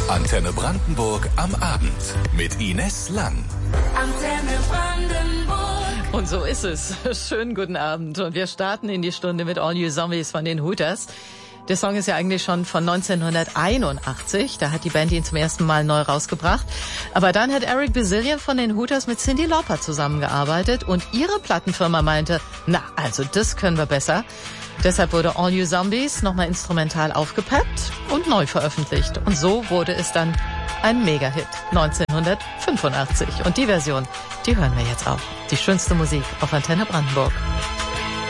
Antenne Brandenburg am Abend mit Ines Lang. Antenne Brandenburg. Und so ist es. Schönen guten Abend. Und wir starten in die Stunde mit All You Zombies von den Hooters. Der Song ist ja eigentlich schon von 1981. Da hat die Band ihn zum ersten Mal neu rausgebracht. Aber dann hat Eric Bazillion von den Hooters mit Cyndi Lauper zusammengearbeitet. Und ihre Plattenfirma meinte, na, also das können wir besser. Deshalb wurde All You Zombies nochmal instrumental aufgepeppt und neu veröffentlicht. Und so wurde es dann ein Mega-Hit 1985. Und die Version, die hören wir jetzt auch. Die schönste Musik auf Antenne Brandenburg.